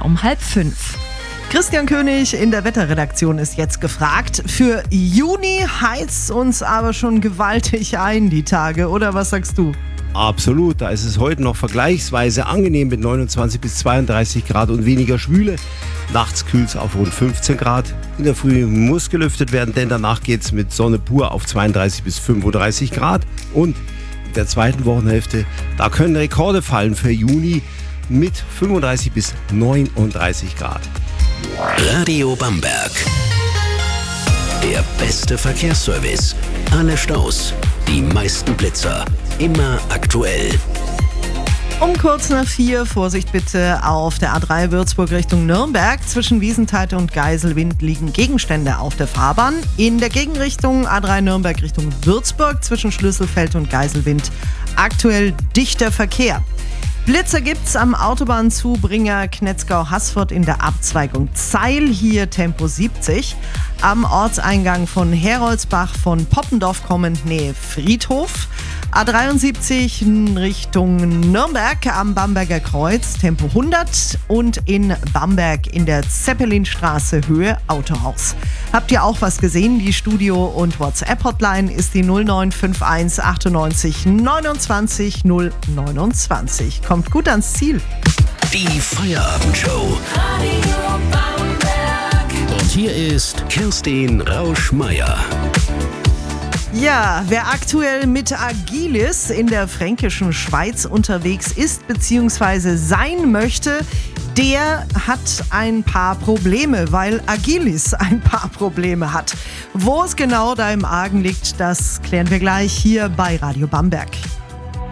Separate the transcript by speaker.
Speaker 1: um 4:30.
Speaker 2: Christian König in der Wetterredaktion ist jetzt gefragt. Für Juni heizt uns aber schon gewaltig ein, die Tage, oder was sagst du?
Speaker 3: Absolut, da ist es heute noch vergleichsweise angenehm mit 29 bis 32 Grad und weniger Schwüle. Nachts kühlt es auf rund 15 Grad. In der Früh muss gelüftet werden, denn danach geht es mit Sonne pur auf 32 bis 35 Grad. Und in der zweiten Wochenhälfte, da können Rekorde fallen für Juni mit 35 bis 39 Grad.
Speaker 4: Radio Bamberg. Der beste Verkehrsservice. Alle Staus, die meisten Blitzer. Immer aktuell.
Speaker 2: Um kurz nach 4, Vorsicht bitte, auf der A3 Würzburg Richtung Nürnberg. Zwischen Wiesenthal und Geiselwind liegen Gegenstände auf der Fahrbahn. In der Gegenrichtung A3 Nürnberg Richtung Würzburg zwischen Schlüsselfeld und Geiselwind aktuell dichter Verkehr. Blitzer gibt's am Autobahnzubringer Knetzgau-Haßfurt in der Abzweigung Zeil, hier Tempo 70. Am Ortseingang von Heroldsbach von Poppendorf kommend Nähe Friedhof. A73 Richtung Nürnberg am Bamberger Kreuz Tempo 100 und in Bamberg in der Zeppelinstraße Höhe Autohaus. Habt ihr auch was gesehen? Die Studio- und WhatsApp-Hotline ist die 0951 98 29 029. Kommt gut ans Ziel.
Speaker 4: Die Feierabendshow. Und hier ist Kerstin Rausch-Meyer.
Speaker 2: Ja, wer aktuell mit Agilis in der fränkischen Schweiz unterwegs ist bzw. sein möchte, der hat ein paar Probleme, weil Agilis ein paar Probleme hat. Wo es genau da im Argen liegt, das klären wir gleich hier bei Radio Bamberg.